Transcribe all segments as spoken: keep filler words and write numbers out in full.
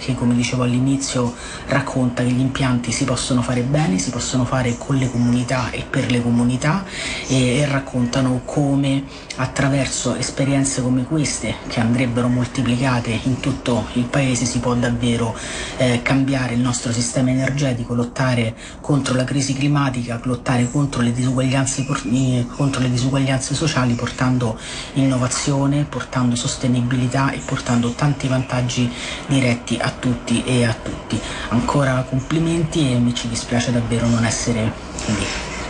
perché, come dicevo all'inizio, racconta che gli impianti si possono fare bene, si possono fare con le comunità e per le comunità, e, e raccontano come attraverso esperienze come queste, che andrebbero moltiplicate in tutto il paese, si può davvero eh, cambiare il nostro sistema energetico, lottare contro la crisi climatica, lottare contro le disuguaglianze, contro le disuguaglianze sociali, portando innovazione, portando sostenibilità e portando tanti vantaggi diretti a tutti e a tutti. Ancora complimenti, e mi ci dispiace davvero non essere lì.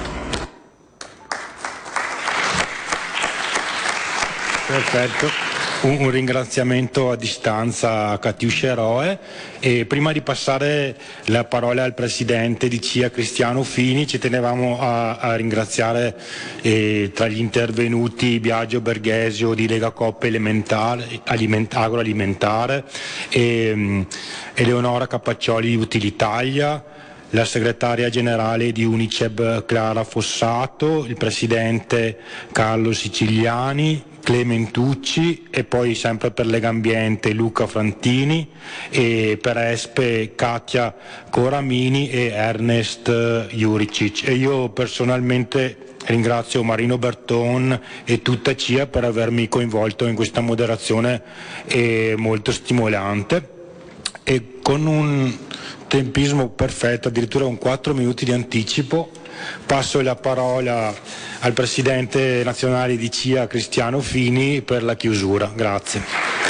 Perfetto, un, un ringraziamento a distanza a Catiuscia Eroe, e prima di passare la parola al presidente di C I A Cristiano Fini ci tenevamo a, a ringraziare eh, tra gli intervenuti Biagio Berghesio di Lega Coop Aliment- Agroalimentare, e, Eleonora Capaccioli di Utilitalia, la segretaria generale di Uniceb Clara Fossato, il presidente Carlo Siciliani, Clementucci, e poi sempre per Legambiente Luca Frantini, e per Espe Katia Coramini e Ernest Juricic. E io personalmente ringrazio Marino Berton e tutta C I A per avermi coinvolto in questa moderazione eh, molto stimolante, e con un tempismo perfetto, addirittura con quattro minuti di anticipo. Passo la parola al presidente nazionale di C I A Cristiano Fini per la chiusura. Grazie.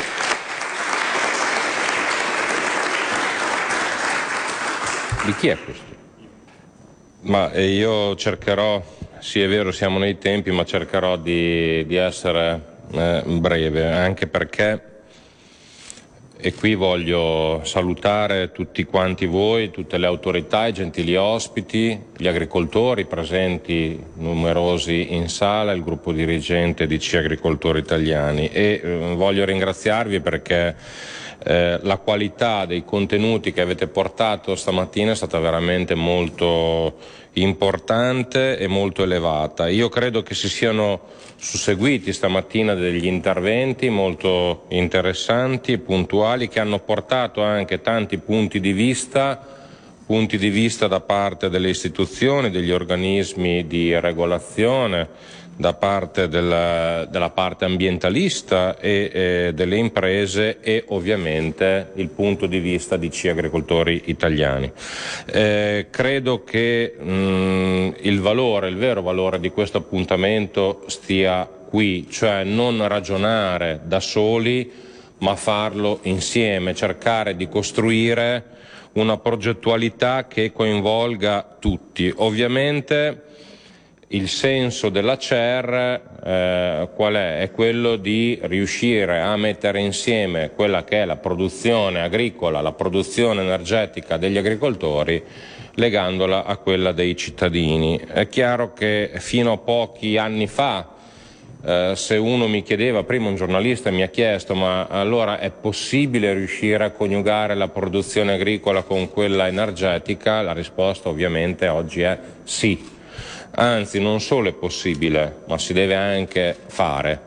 Di chi è questo? Ma eh, io cercherò, sì è vero siamo nei tempi, ma cercherò di, di essere eh, breve, anche perché, e qui voglio salutare tutti quanti voi, tutte le autorità, i gentili ospiti, gli agricoltori presenti numerosi in sala, il gruppo dirigente di C I A Agricoltori Italiani, e eh, voglio ringraziarvi perché eh, la qualità dei contenuti che avete portato stamattina è stata veramente molto importante e molto elevata. Io credo che si siano susseguiti stamattina degli interventi molto interessanti e puntuali, che hanno portato anche tanti punti di vista, punti di vista da parte delle istituzioni, degli organismi di regolazione, da parte della, della parte ambientalista e eh, delle imprese, e ovviamente il punto di vista di C I A Agricoltori Italiani. Eh, credo che mh, il valore, il vero valore di questo appuntamento stia qui, cioè non ragionare da soli, ma farlo insieme, cercare di costruire una progettualità che coinvolga tutti. Ovviamente il senso della C E R eh, qual è? È quello di riuscire a mettere insieme quella che è la produzione agricola, la produzione energetica degli agricoltori, legandola a quella dei cittadini. È chiaro che fino a pochi anni fa, eh, se uno mi chiedeva, prima un giornalista mi ha chiesto, ma allora è possibile riuscire a coniugare la produzione agricola con quella energetica? La risposta ovviamente oggi è sì. Anzi, non solo è possibile, ma si deve anche fare.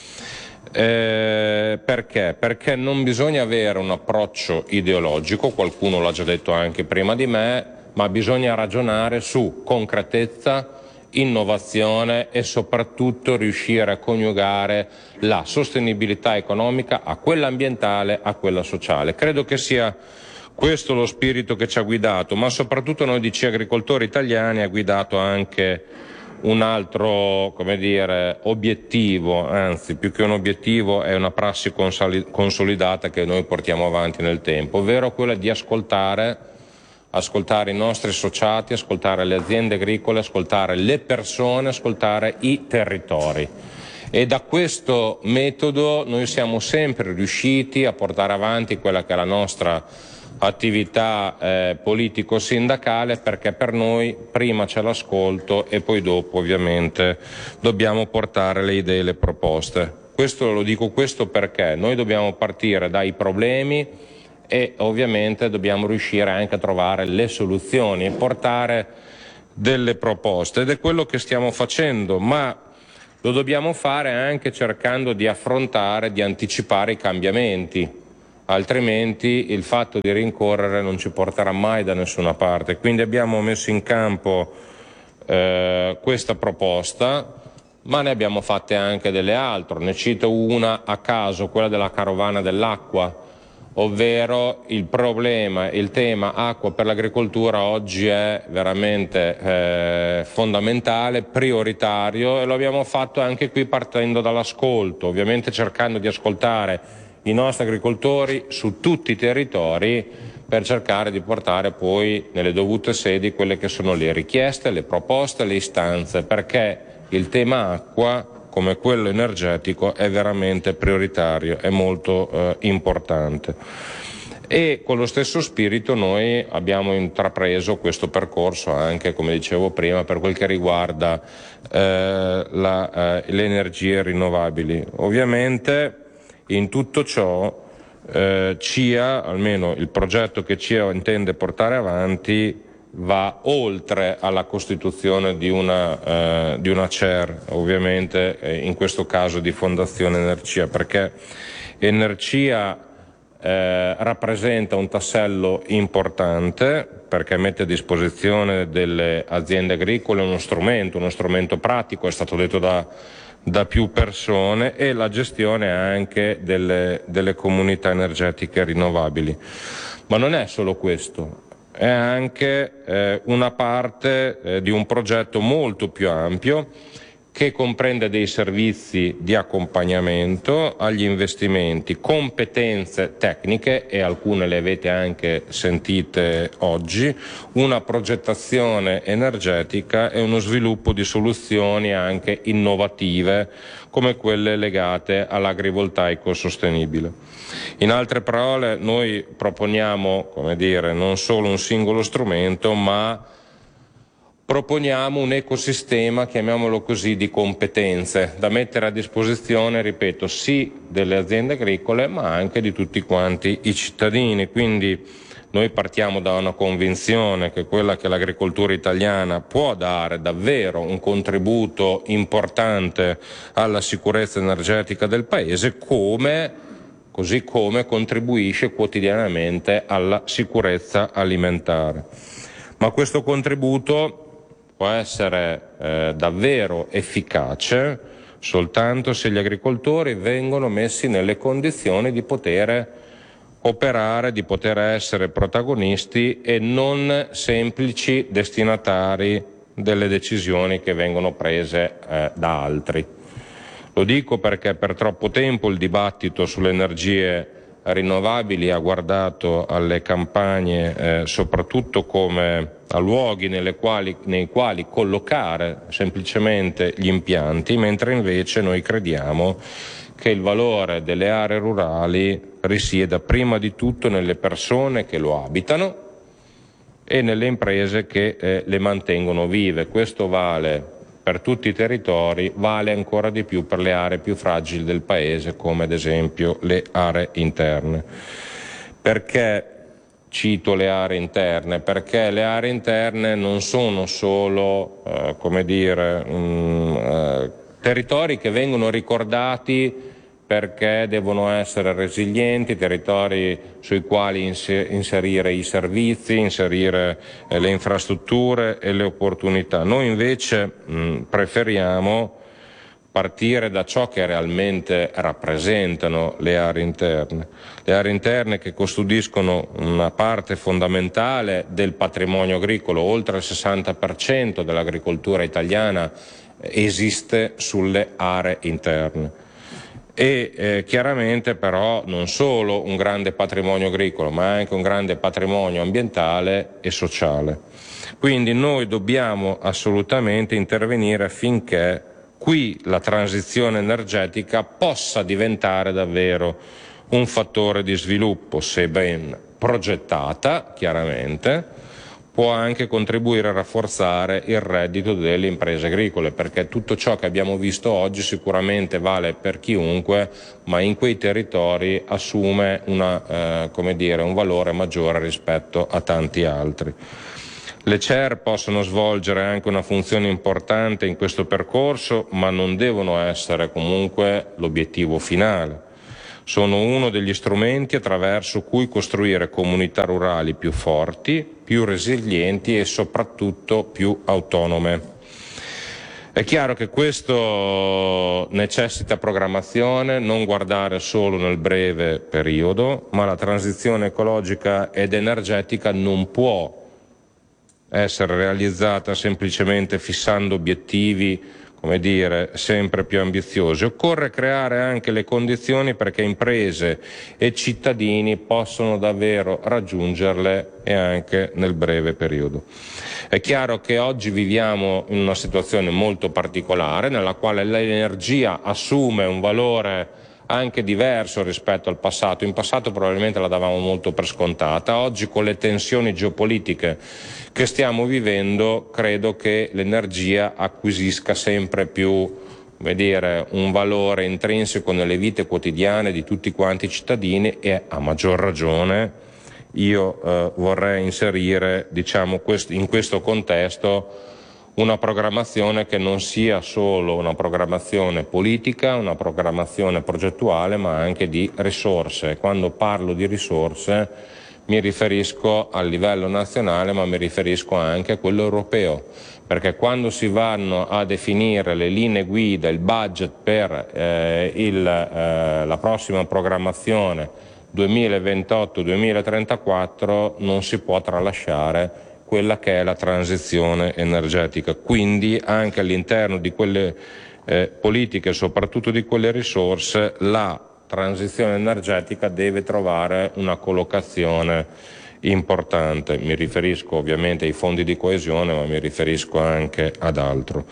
Eh, perché? Perché non bisogna avere un approccio ideologico, qualcuno l'ha già detto anche prima di me, ma bisogna ragionare su concretezza, innovazione e soprattutto riuscire a coniugare la sostenibilità economica a quella ambientale, a quella sociale. Credo che sia questo lo spirito che ci ha guidato, ma soprattutto noi di C I A Agricoltori Italiani ha guidato anche un altro, come dire, obiettivo, anzi più che un obiettivo è una prassi consolidata che noi portiamo avanti nel tempo, ovvero quella di ascoltare, ascoltare i nostri associati, ascoltare le aziende agricole, ascoltare le persone, ascoltare i territori. E da questo metodo noi siamo sempre riusciti a portare avanti quella che è la nostra attività eh, politico-sindacale, perché per noi prima c'è l'ascolto e poi dopo ovviamente dobbiamo portare le idee e le proposte. Questo lo dico questo perché noi dobbiamo partire dai problemi e ovviamente dobbiamo riuscire anche a trovare le soluzioni e portare delle proposte, ed è quello che stiamo facendo, ma lo dobbiamo fare anche cercando di affrontare, di anticipare i cambiamenti. altrimenti il fatto di rincorrere non ci porterà mai da nessuna parte. Quindi abbiamo messo in campo eh, questa proposta, ma ne abbiamo fatte anche delle altre. Ne cito una a caso, quella della carovana dell'acqua, ovvero il problema, il tema acqua per l'agricoltura oggi è veramente eh, fondamentale, prioritario, e lo abbiamo fatto anche qui partendo dall'ascolto, ovviamente cercando di ascoltare i nostri agricoltori su tutti i territori per cercare di portare poi nelle dovute sedi quelle che sono le richieste, le proposte, le istanze, perché il tema acqua, come quello energetico, è veramente prioritario, è molto eh, importante. E con lo stesso spirito noi abbiamo intrapreso questo percorso anche, come dicevo prima, per quel che riguarda eh, la, eh, le energie rinnovabili. Ovviamente in tutto ciò eh, C I A, almeno il progetto che C I A intende portare avanti, va oltre alla costituzione di una, eh, di una C E R, ovviamente eh, in questo caso di Fondazione Energia, perché Energia eh, rappresenta un tassello importante, perché mette a disposizione delle aziende agricole uno strumento, uno strumento pratico, è stato detto da, da più persone, e la gestione anche delle, delle comunità energetiche rinnovabili. Ma non è solo questo. È anche eh, una parte eh, di un progetto molto più ampio che comprende dei servizi di accompagnamento agli investimenti, competenze tecniche, e alcune le avete anche sentite oggi, una progettazione energetica e uno sviluppo di soluzioni anche innovative come quelle legate all'agrivoltaico sostenibile. In altre parole, noi proponiamo, come dire, non solo un singolo strumento, ma proponiamo un ecosistema, chiamiamolo così, di competenze da mettere a disposizione, ripeto, sì delle aziende agricole, ma anche di tutti quanti i cittadini. Quindi noi partiamo da una convinzione che quella che l'agricoltura italiana può dare davvero un contributo importante alla sicurezza energetica del Paese, come, così come contribuisce quotidianamente alla sicurezza alimentare. Ma questo contributo può essere eh, davvero efficace soltanto se gli agricoltori vengono messi nelle condizioni di poter operare, di poter essere protagonisti e non semplici destinatari delle decisioni che vengono prese eh, da altri. Lo dico perché per troppo tempo il dibattito sulle energie rinnovabili ha guardato alle campagne eh, soprattutto come a luoghi nelle quali, nei quali collocare semplicemente gli impianti, mentre invece noi crediamo che il valore delle aree rurali risieda prima di tutto nelle persone che lo abitano e nelle imprese che eh, le mantengono vive. Questo vale per tutti i territori, vale ancora di più per le aree più fragili del Paese, come ad esempio le aree interne. Perché cito le aree interne? Perché le aree interne non sono solo, eh, come dire, um, eh, territori che vengono ricordati perché devono essere resilienti, territori sui quali inserire i servizi, inserire eh, le infrastrutture e le opportunità. Noi invece mh, preferiamo partire da ciò che realmente rappresentano le aree interne. Le aree interne che custodiscono una parte fondamentale del patrimonio agricolo, oltre il sessanta per cento dell'agricoltura italiana esiste sulle aree interne. E eh, chiaramente però non solo un grande patrimonio agricolo, ma anche un grande patrimonio ambientale e sociale. Quindi noi dobbiamo assolutamente intervenire affinché qui la transizione energetica possa diventare davvero un fattore di sviluppo, se ben progettata, chiaramente, può anche contribuire a rafforzare il reddito delle imprese agricole, perché tutto ciò che abbiamo visto oggi sicuramente vale per chiunque, ma in quei territori assume una, eh, come dire, un valore maggiore rispetto a tanti altri. Le C E R possono svolgere anche una funzione importante in questo percorso, ma non devono essere comunque l'obiettivo finale. Sono uno degli strumenti attraverso cui costruire comunità rurali più forti, più resilienti e soprattutto più autonome. È chiaro che questo necessita programmazione, non guardare solo nel breve periodo, ma la transizione ecologica ed energetica non può essere realizzata semplicemente fissando obiettivi, come dire, sempre più ambiziosi. Occorre creare anche le condizioni perché imprese e cittadini possano davvero raggiungerle e anche nel breve periodo. È chiaro che oggi viviamo in una situazione molto particolare nella quale l'energia assume un valore anche diverso rispetto al passato. In passato probabilmente la davamo molto per scontata. Oggi, con le tensioni geopolitiche che stiamo vivendo, credo che l'energia acquisisca sempre più, come dire, un valore intrinseco nelle vite quotidiane di tutti quanti i cittadini e, a maggior ragione, io eh, vorrei inserire, diciamo, quest- in questo contesto una programmazione che non sia solo una programmazione politica, una programmazione progettuale, ma anche di risorse. Quando parlo di risorse mi riferisco al livello nazionale, ma mi riferisco anche a quello europeo, perché quando si vanno a definire le linee guida, il budget per eh, il, eh, la prossima programmazione duemilaventotto duemilatrentaquattro non si può tralasciare quella che è la transizione energetica. Quindi anche all'interno di quelle eh, politiche, soprattutto di quelle risorse, la transizione energetica deve trovare una collocazione importante. Mi riferisco ovviamente ai fondi di coesione, ma mi riferisco anche ad altro.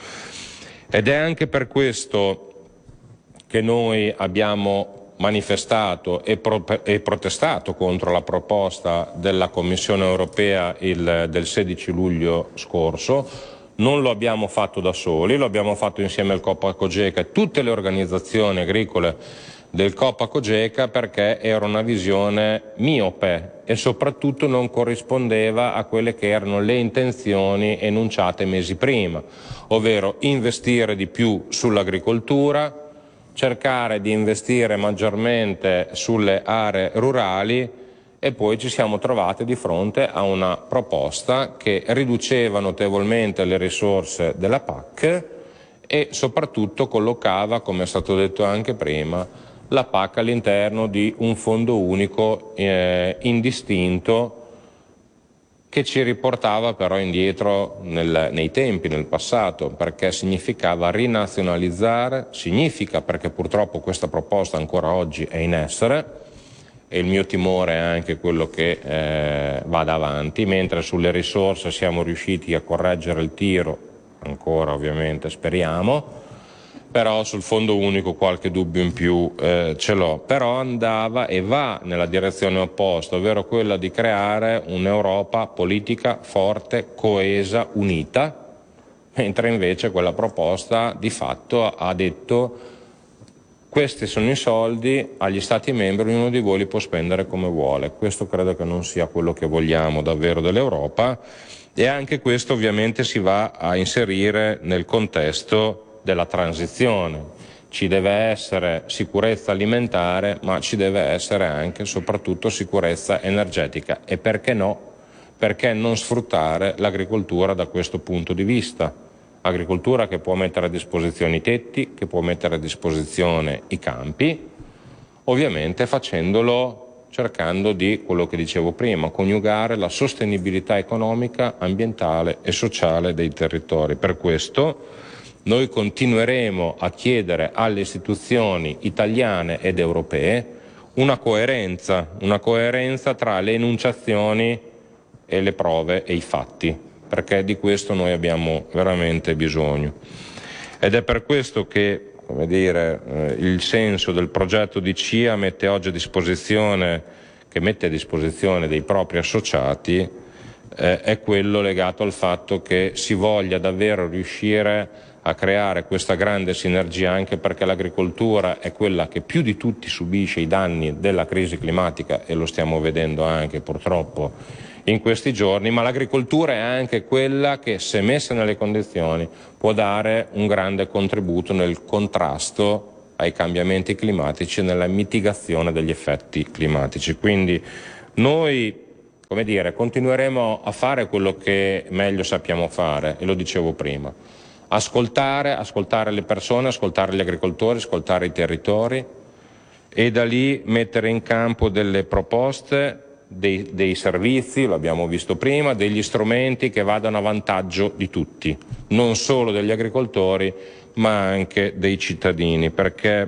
Ed è anche per questo che noi abbiamo manifestato e, pro- e protestato contro la proposta della Commissione europea il, del sedici luglio scorso. Non lo abbiamo fatto da soli, lo abbiamo fatto insieme al Copa-Cogeca e tutte le organizzazioni agricole del Copa-Cogeca, perché era una visione miope e soprattutto non corrispondeva a quelle che erano le intenzioni enunciate mesi prima, ovvero investire di più sull'agricoltura, cercare di investire maggiormente sulle aree rurali, e poi ci siamo trovati di fronte a una proposta che riduceva notevolmente le risorse della P A C e soprattutto collocava, come è stato detto anche prima, la P A C all'interno di un fondo unico eh, indistinto, che ci riportava però indietro nel, nei tempi, nel passato, perché significava rinazionalizzare, significa, perché purtroppo questa proposta ancora oggi è in essere, e il mio timore è anche quello che eh, vada avanti, mentre sulle risorse siamo riusciti a correggere il tiro, ancora ovviamente speriamo, però sul fondo unico qualche dubbio in più eh, ce l'ho. Però andava e va nella direzione opposta, ovvero quella di creare un'Europa politica forte, coesa, unita, mentre invece quella proposta di fatto ha detto: questi sono i soldi, agli Stati membri ognuno di voi li può spendere come vuole. Questo credo che non sia quello che vogliamo davvero dell'Europa, e anche questo ovviamente si va a inserire nel contesto della transizione. Ci deve essere sicurezza alimentare, ma ci deve essere anche e soprattutto sicurezza energetica. E perché no? Perché non sfruttare l'agricoltura da questo punto di vista? Agricoltura che può mettere a disposizione i tetti, che può mettere a disposizione i campi, ovviamente facendolo cercando di, quello che dicevo prima, coniugare la sostenibilità economica, ambientale e sociale dei territori. Per questo noi continueremo a chiedere alle istituzioni italiane ed europee una coerenza, una coerenza tra le enunciazioni e le prove e i fatti, perché di questo noi abbiamo veramente bisogno. Ed è per questo che, come dire, eh, il senso del progetto di C I A mette oggi a disposizione, che mette a disposizione dei propri associati, eh, è quello legato al fatto che si voglia davvero riuscire a creare questa grande sinergia, anche perché l'agricoltura è quella che più di tutti subisce i danni della crisi climatica, e lo stiamo vedendo anche purtroppo in questi giorni, ma l'agricoltura è anche quella che, se messa nelle condizioni, può dare un grande contributo nel contrasto ai cambiamenti climatici e nella mitigazione degli effetti climatici. Quindi noi, come dire, continueremo a fare quello che meglio sappiamo fare, e lo dicevo prima. Ascoltare, ascoltare le persone, ascoltare gli agricoltori, ascoltare i territori e da lì mettere in campo delle proposte, dei, dei servizi, lo abbiamo visto prima, degli strumenti che vadano a vantaggio di tutti, non solo degli agricoltori ma anche dei cittadini, perché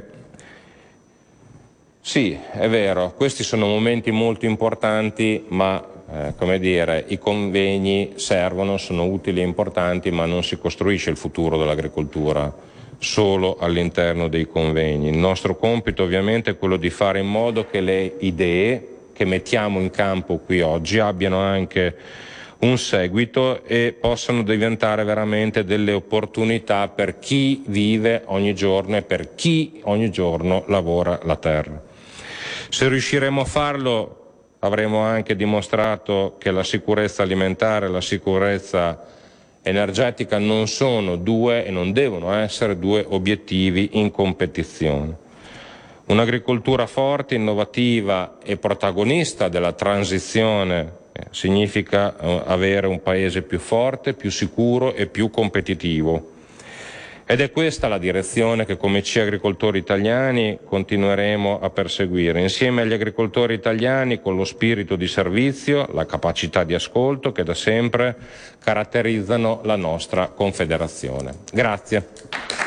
sì, è vero, questi sono momenti molto importanti, ma Eh, come dire, i convegni servono, sono utili e importanti, ma non si costruisce il futuro dell'agricoltura solo all'interno dei convegni. Il nostro compito ovviamente è quello di fare in modo che le idee che mettiamo in campo qui oggi abbiano anche un seguito e possano diventare veramente delle opportunità per chi vive ogni giorno e per chi ogni giorno lavora la terra. Se riusciremo a farlo, avremo anche dimostrato che la sicurezza alimentare e la sicurezza energetica non sono due e non devono essere due obiettivi in competizione. Un'agricoltura forte, innovativa e protagonista della transizione eh, significa eh, avere un paese più forte, più sicuro e più competitivo. Ed è questa la direzione che come C I Agricoltori Italiani continueremo a perseguire, insieme agli agricoltori italiani, con lo spirito di servizio, la capacità di ascolto che da sempre caratterizzano la nostra Confederazione. Grazie.